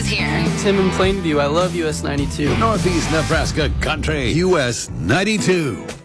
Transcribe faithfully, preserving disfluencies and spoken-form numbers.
is here. Tim in Plainview. I love U S ninety-two. Northeast Nebraska Country, U S ninety-two.